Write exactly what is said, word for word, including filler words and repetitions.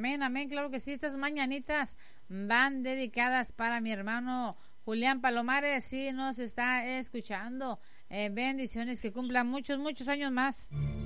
Amén, amén, claro que sí. Estas mañanitas van dedicadas para mi hermano Julián Palomares, sí nos está escuchando. Eh, bendiciones, que cumpla muchos, muchos años más.